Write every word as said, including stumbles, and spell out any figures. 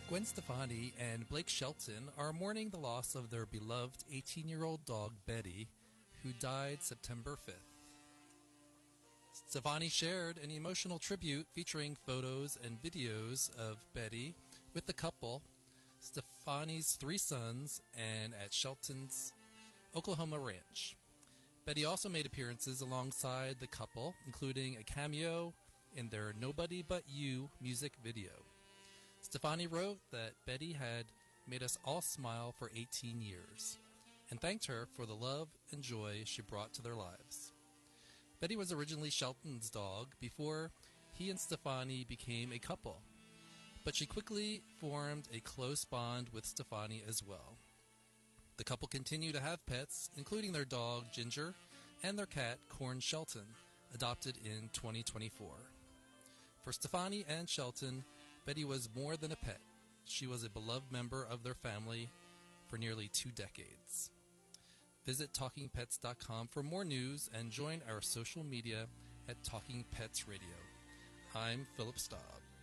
Gwen Stefani and Blake Shelton are mourning the loss of their beloved eighteen-year-old dog, Betty, who died September fifth. Stefani shared an emotional tribute featuring photos and videos of Betty with the couple, Stefani's three sons, and at Shelton's Oklahoma ranch. Betty also made appearances alongside the couple, including a cameo in their Nobody But You music video. Stefani wrote that Betty had made us all smile for eighteen years, and thanked her for the love and joy she brought to their lives. Betty was originally Shelton's dog before he and Stefani became a couple, but she quickly formed a close bond with Stefani as well. The couple continue to have pets, including their dog Ginger and their cat Corn Shelton, adopted in twenty twenty-four. For Stefani and Shelton, Betty was more than a pet. She was a beloved member of their family for nearly two decades. Visit talking pets dot com for more news and join our social media at Talking Pets Radio. I'm Philip Staub.